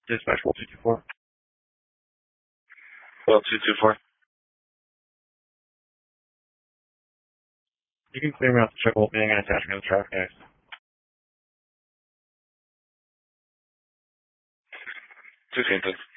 Dispatch 1224. 1224. You can clear me off the checkable being and attach me to the traffic next. 200.